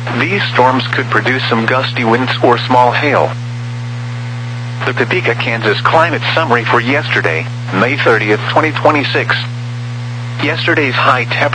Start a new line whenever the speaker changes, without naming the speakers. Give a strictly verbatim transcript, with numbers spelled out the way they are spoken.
These storms could produce some gusty winds or small hail. The Topeka, Kansas climate summary for yesterday, May thirtieth, twenty twenty-six. Yesterday's high temperature